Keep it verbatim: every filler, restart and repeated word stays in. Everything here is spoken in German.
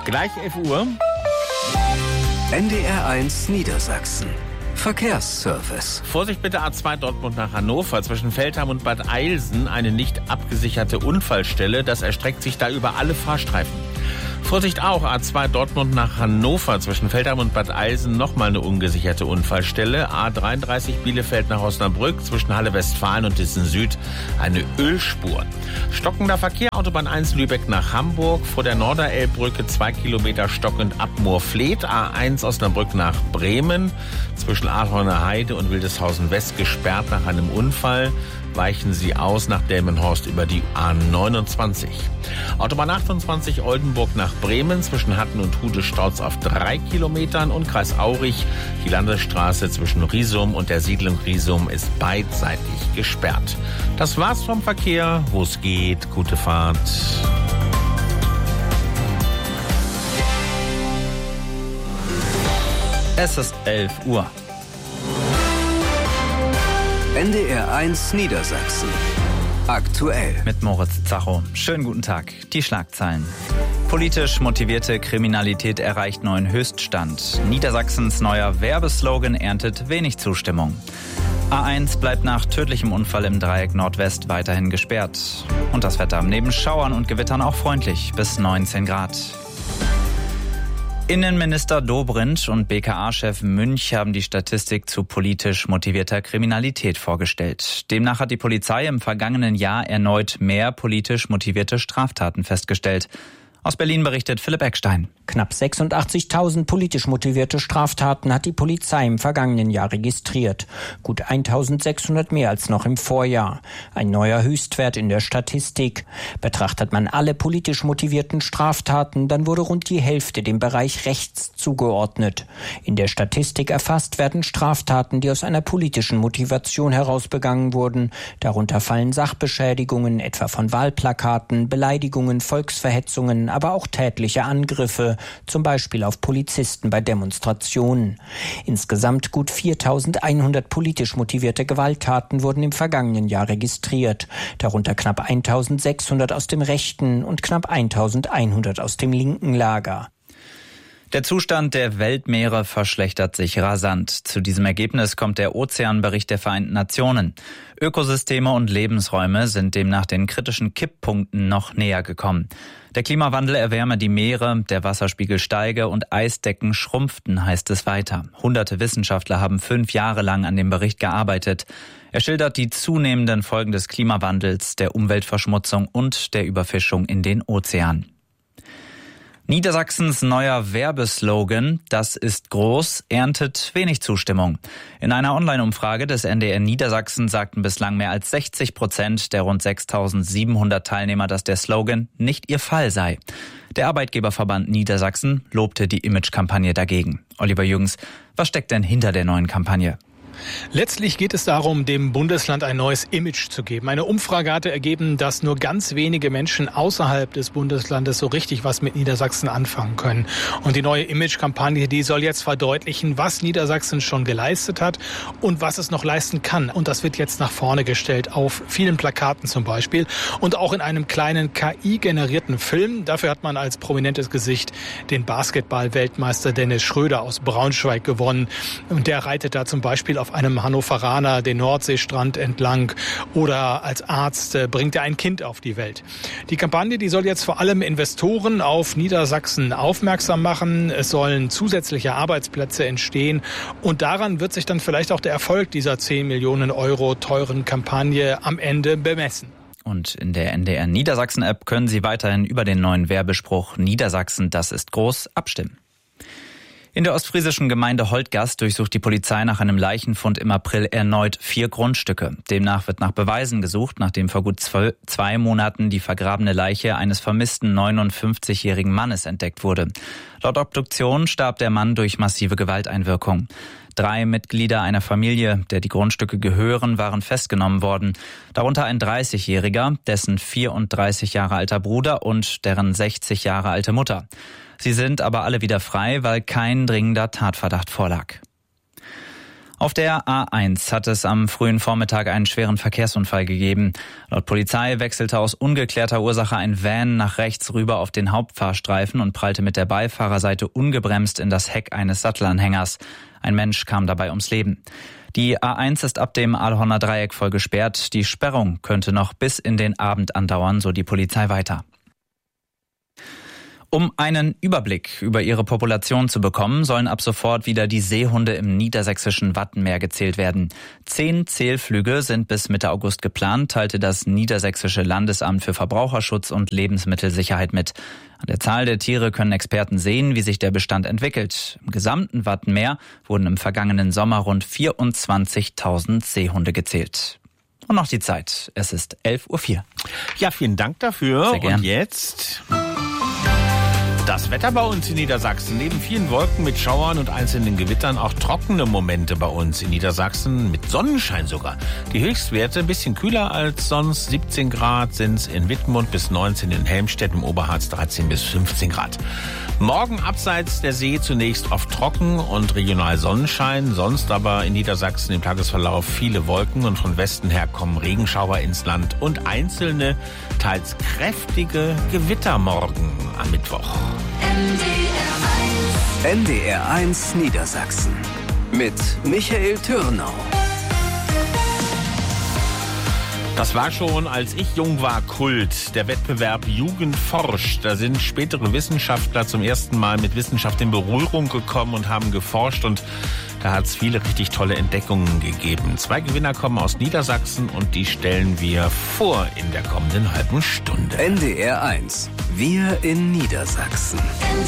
Gleich elf Uhr. N D R eins Niedersachsen. Verkehrsservice. Vorsicht bitte, A zwei Dortmund nach Hannover. Zwischen Feldheim und Bad Eilsen eine nicht abgesicherte Unfallstelle. Das erstreckt sich da über alle Fahrstreifen. Vorsicht auch, A zwei Dortmund nach Hannover. Zwischen Feldheim und Bad Eilsen nochmal eine ungesicherte Unfallstelle. A dreiunddreißig Bielefeld nach Osnabrück. Zwischen Halle Westfalen und Dissen Süd eine Ölspur. Stockender Verkehr, Autobahn eins Lübeck nach Hamburg. Vor der Norderelbbrücke zwei Kilometer stockend ab Moorfleet. A eins Osnabrück nach Bremen. Zwischen Adhorner Heide und Wildeshausen West gesperrt nach einem Unfall. Weichen Sie aus nach Delmenhorst über die A neunundzwanzig. Autobahn achtundzwanzig Oldenburg nach Bremen. Zwischen Hatten und Hude staut's auf drei Kilometern. Und Kreis Aurich, die Landesstraße zwischen Riesum und der Siedlung Riesum ist beidseitig gesperrt. Das war's vom Verkehr. Wo es geht, gute Fahrt. Es ist elf Uhr. N D R eins Niedersachsen. Aktuell. Mit Moritz Zacho. Schönen guten Tag. Die Schlagzeilen. Politisch motivierte Kriminalität erreicht neuen Höchststand. Niedersachsens neuer Werbeslogan erntet wenig Zustimmung. A eins bleibt nach tödlichem Unfall im Dreieck Nordwest weiterhin gesperrt. Und das Wetter neben Schauern und Gewittern auch freundlich bis neunzehn Grad. Innenminister Dobrindt und B K A-Chef Münch haben die Statistik zu politisch motivierter Kriminalität vorgestellt. Demnach hat die Polizei im vergangenen Jahr erneut mehr politisch motivierte Straftaten festgestellt. Aus Berlin berichtet Philipp Eckstein. Knapp sechsundachtzigtausend politisch motivierte Straftaten hat die Polizei im vergangenen Jahr registriert. Gut eintausendsechshundert mehr als noch im Vorjahr. Ein neuer Höchstwert in der Statistik. Betrachtet man alle politisch motivierten Straftaten, dann wurde rund die Hälfte dem Bereich rechts zugeordnet. In der Statistik erfasst werden Straftaten, die aus einer politischen Motivation heraus begangen wurden. Darunter fallen Sachbeschädigungen, etwa von Wahlplakaten, Beleidigungen, Volksverhetzungen, aber auch tätliche Angriffe, zum Beispiel auf Polizisten bei Demonstrationen. Insgesamt gut viertausendeinhundert politisch motivierte Gewalttaten wurden im vergangenen Jahr registriert, darunter knapp eintausendsechshundert aus dem rechten und knapp eintausendeinhundert aus dem linken Lager. Der Zustand der Weltmeere verschlechtert sich rasant. Zu diesem Ergebnis kommt der Ozeanbericht der Vereinten Nationen. Ökosysteme und Lebensräume sind demnach den kritischen Kipppunkten noch näher gekommen. Der Klimawandel erwärme die Meere, der Wasserspiegel steige und Eisdecken schrumpften, heißt es weiter. Hunderte Wissenschaftler haben fünf Jahre lang an dem Bericht gearbeitet. Er schildert die zunehmenden Folgen des Klimawandels, der Umweltverschmutzung und der Überfischung in den Ozeanen. Niedersachsens neuer Werbeslogan, das ist groß, erntet wenig Zustimmung. In einer Online-Umfrage des N D R Niedersachsen sagten bislang mehr als sechzig Prozent der rund sechstausendsiebenhundert Teilnehmer, dass der Slogan nicht ihr Fall sei. Der Arbeitgeberverband Niedersachsen lobte die Image-Kampagne dagegen. Oliver Jürgens, was steckt denn hinter der neuen Kampagne? Letztlich geht es darum, dem Bundesland ein neues Image zu geben. Eine Umfrage hatte ergeben, dass nur ganz wenige Menschen außerhalb des Bundeslandes so richtig was mit Niedersachsen anfangen können. Und die neue Image-Kampagne, die soll jetzt verdeutlichen, was Niedersachsen schon geleistet hat und was es noch leisten kann. Und das wird jetzt nach vorne gestellt, auf vielen Plakaten zum Beispiel und auch in einem kleinen K I-generierten Film. Dafür hat man als prominentes Gesicht den Basketball-Weltmeister Dennis Schröder aus Braunschweig gewonnen. Und der reitet da zum Beispiel auf einem Hannoveraner den Nordseestrand entlang oder als Arzt äh, bringt er ein Kind auf die Welt. Die Kampagne, die soll jetzt vor allem Investoren auf Niedersachsen aufmerksam machen. Es sollen zusätzliche Arbeitsplätze entstehen und daran wird sich dann vielleicht auch der Erfolg dieser zehn Millionen Euro teuren Kampagne am Ende bemessen. Und in der N D R Niedersachsen-App können Sie weiterhin über den neuen Werbespruch Niedersachsen, das ist groß, abstimmen. In der ostfriesischen Gemeinde Holtgast durchsucht die Polizei nach einem Leichenfund im April erneut vier Grundstücke. Demnach wird nach Beweisen gesucht, nachdem vor gut zwei Monaten die vergrabene Leiche eines vermissten neunundfünfzigjährigen Mannes entdeckt wurde. Laut Obduktion starb der Mann durch massive Gewalteinwirkung. Drei Mitglieder einer Familie, der die Grundstücke gehören, waren festgenommen worden. Darunter ein dreißigjähriger, dessen vierunddreißig Jahre alter Bruder und deren sechzig Jahre alte Mutter. Sie sind aber alle wieder frei, weil kein dringender Tatverdacht vorlag. Auf der A eins hat es am frühen Vormittag einen schweren Verkehrsunfall gegeben. Laut Polizei wechselte aus ungeklärter Ursache ein Van nach rechts rüber auf den Hauptfahrstreifen und prallte mit der Beifahrerseite ungebremst in das Heck eines Sattelanhängers. Ein Mensch kam dabei ums Leben. Die A eins ist ab dem Ahlhorner Dreieck voll gesperrt. Die Sperrung könnte noch bis in den Abend andauern, so die Polizei weiter. Um einen Überblick über ihre Population zu bekommen, sollen ab sofort wieder die Seehunde im niedersächsischen Wattenmeer gezählt werden. Zehn Zählflüge sind bis Mitte August geplant, teilte das Niedersächsische Landesamt für Verbraucherschutz und Lebensmittelsicherheit mit. An der Zahl der Tiere können Experten sehen, wie sich der Bestand entwickelt. Im gesamten Wattenmeer wurden im vergangenen Sommer rund vierundzwanzigtausend Seehunde gezählt. Und noch die Zeit. Es ist elf Uhr vier. Ja, vielen Dank dafür. Sehr gern. Und jetzt das Wetter bei uns in Niedersachsen. Neben vielen Wolken mit Schauern und einzelnen Gewittern auch trockene Momente bei uns in Niedersachsen mit Sonnenschein sogar. Die Höchstwerte ein bisschen kühler als sonst. siebzehn Grad sind es in Wittmund bis neunzehn in Helmstedt, im Oberharz dreizehn bis fünfzehn Grad. Morgen abseits der See zunächst oft trocken und regional Sonnenschein. Sonst aber in Niedersachsen im Tagesverlauf viele Wolken und von Westen her kommen Regenschauer ins Land und einzelne, teils kräftige Gewitter morgen am Mittwoch. N D R eins Niedersachsen mit Michael Türnau. Das war schon, als ich jung war, Kult. Der Wettbewerb Jugend forscht. Da sind spätere Wissenschaftler zum ersten Mal mit Wissenschaft in Berührung gekommen und haben geforscht. Und da hat es viele richtig tolle Entdeckungen gegeben. Zwei Gewinner kommen aus Niedersachsen und die stellen wir vor in der kommenden halben Stunde. N D R eins. Wir in Niedersachsen.